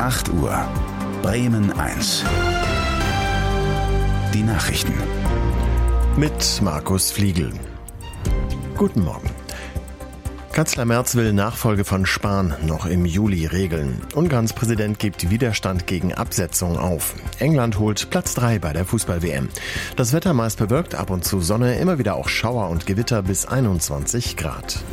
8 Uhr. Bremen 1. Die Nachrichten. Mit Markus Fliegel. Guten Morgen. Kanzler Merz will Nachfolge von Spahn noch im Juli regeln. Ungarns Präsident gibt Widerstand gegen Absetzung auf. England holt Platz 3 bei der Fußball-WM. Das Wetter meist bewölkt, ab und zu Sonne, immer wieder auch Schauer und Gewitter bis 21 Grad.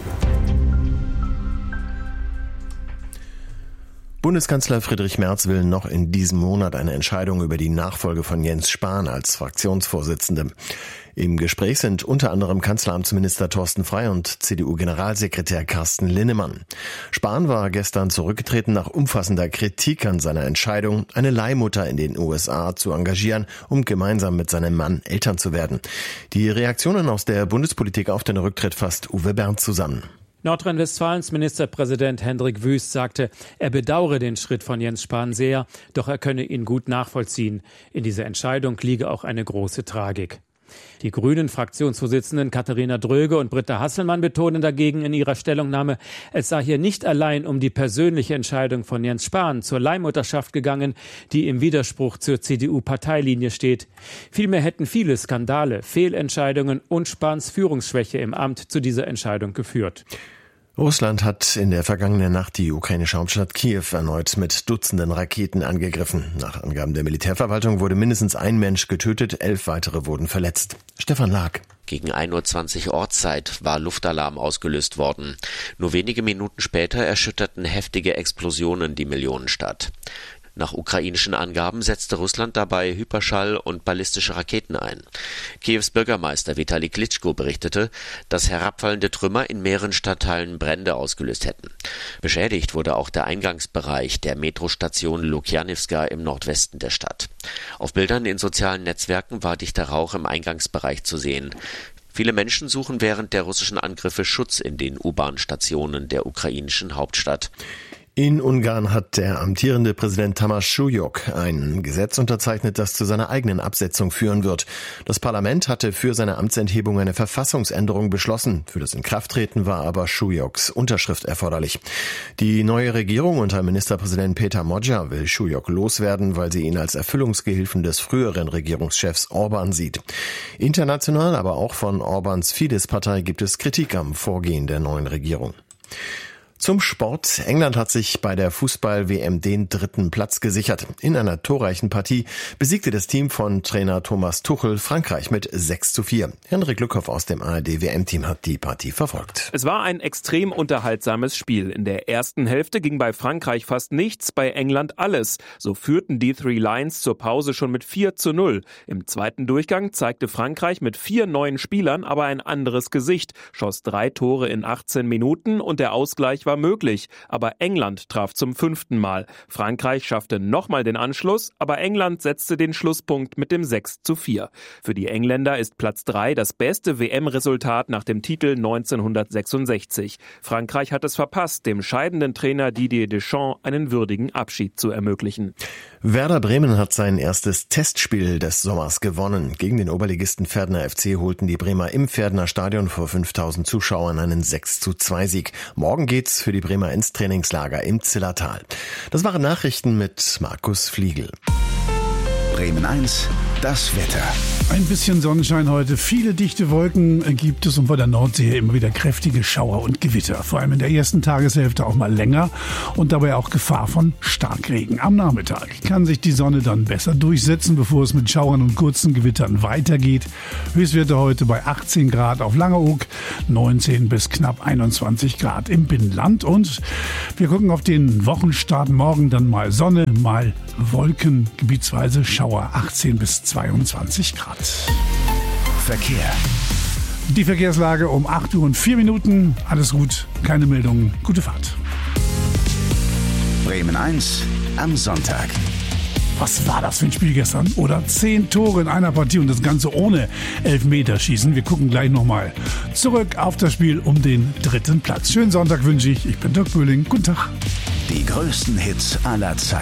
Bundeskanzler Friedrich Merz will noch in diesem Monat eine Entscheidung über die Nachfolge von Jens Spahn als Fraktionsvorsitzende. Im Gespräch sind unter anderem Kanzleramtsminister Thorsten Frey und CDU-Generalsekretär Carsten Linnemann. Spahn war gestern zurückgetreten nach umfassender Kritik an seiner Entscheidung, eine Leihmutter in den USA zu engagieren, um gemeinsam mit seinem Mann Eltern zu werden. Die Reaktionen aus der Bundespolitik auf den Rücktritt fasst Uwe Bernd zusammen. Nordrhein-Westfalens Ministerpräsident Hendrik Wüst sagte, er bedauere den Schritt von Jens Spahn sehr, doch er könne ihn gut nachvollziehen. In dieser Entscheidung liege auch eine große Tragik. Die Grünen-Fraktionsvorsitzenden Katharina Dröge und Britta Hasselmann betonen dagegen in ihrer Stellungnahme, es sei hier nicht allein um die persönliche Entscheidung von Jens Spahn zur Leihmutterschaft gegangen, die im Widerspruch zur CDU-Parteilinie steht. Vielmehr hätten viele Skandale, Fehlentscheidungen und Spahns Führungsschwäche im Amt zu dieser Entscheidung geführt. Russland hat in der vergangenen Nacht die ukrainische Hauptstadt Kiew erneut mit Dutzenden Raketen angegriffen. Nach Angaben der Militärverwaltung wurde mindestens ein Mensch getötet, 11 weitere wurden verletzt. Stefan Lag. Gegen 1:20 Uhr Ortszeit war Luftalarm ausgelöst worden. Nur wenige Minuten später erschütterten heftige Explosionen die Millionenstadt. Nach ukrainischen Angaben setzte Russland dabei Hyperschall- und ballistische Raketen ein. Kiews Bürgermeister Vitali Klitschko berichtete, dass herabfallende Trümmer in mehreren Stadtteilen Brände ausgelöst hätten. Beschädigt wurde auch der Eingangsbereich der Metrostation Lukjanivska im Nordwesten der Stadt. Auf Bildern in sozialen Netzwerken war dichter Rauch im Eingangsbereich zu sehen. Viele Menschen suchen während der russischen Angriffe Schutz in den U-Bahn-Stationen der ukrainischen Hauptstadt. In Ungarn hat der amtierende Präsident Tamás Súlyog ein Gesetz unterzeichnet, das zu seiner eigenen Absetzung führen wird. Das Parlament hatte für seine Amtsenthebung eine Verfassungsänderung beschlossen. Für das Inkrafttreten war aber Súlyogs Unterschrift erforderlich. Die neue Regierung unter Ministerpräsident Péter Magyar will Súlyog loswerden, weil sie ihn als Erfüllungsgehilfen des früheren Regierungschefs Orbán sieht. International, aber auch von Orbáns Fidesz-Partei gibt es Kritik am Vorgehen der neuen Regierung. Zum Sport. England hat sich bei der Fußball-WM den 3. Platz gesichert. In einer torreichen Partie besiegte das Team von Trainer Thomas Tuchel Frankreich mit 6:4. Henrik Lückhoff aus dem ARD-WM-Team hat die Partie verfolgt. Es war ein extrem unterhaltsames Spiel. In der ersten Hälfte ging bei Frankreich fast nichts, bei England alles. So führten die Three Lions zur Pause schon mit 4:0. Im zweiten Durchgang zeigte Frankreich mit 4 neuen Spielern aber ein anderes Gesicht, schoss 3 Tore in 18 Minuten und der Ausgleich war möglich, aber England traf zum 5. Mal. Frankreich schaffte nochmal den Anschluss, aber England setzte den Schlusspunkt mit dem 6:4. Für die Engländer ist Platz 3 das beste WM-Resultat nach dem Titel 1966. Frankreich hat es verpasst, dem scheidenden Trainer Didier Deschamps einen würdigen Abschied zu ermöglichen. Werder Bremen hat sein erstes Testspiel des Sommers gewonnen. Gegen den Oberligisten Pferdner FC holten die Bremer im Pferdner Stadion vor 5000 Zuschauern einen 6:2-Sieg. Morgen geht's für die Bremer ins Trainingslager im Zillertal. Das waren Nachrichten mit Markus Fliegel. Bremen 1, das Wetter. Ein bisschen Sonnenschein heute, viele dichte Wolken gibt es und bei der Nordsee immer wieder kräftige Schauer und Gewitter. Vor allem in der ersten Tageshälfte auch mal länger und dabei auch Gefahr von Starkregen. Am Nachmittag kann sich die Sonne dann besser durchsetzen, bevor es mit Schauern und kurzen Gewittern weitergeht. Höchstwerte heute bei 18 Grad auf Langeoog, 19 bis knapp 21 Grad im Binnenland. Und wir gucken auf den Wochenstart. Morgen dann mal Sonne, mal Wolken, gebietsweise Schauer, 18 bis 22 Grad. Verkehr. Die Verkehrslage um 8:04. Alles gut, keine Meldungen, gute Fahrt. Bremen 1 am Sonntag. Was war das für ein Spiel gestern? Oder 10 Tore in einer Partie und das Ganze ohne Elfmeterschießen. Wir gucken gleich nochmal zurück auf das Spiel um den 3. Platz. Schönen Sonntag wünsche ich. Ich bin Dirk Böhling. Guten Tag. Die größten Hits aller Zeiten.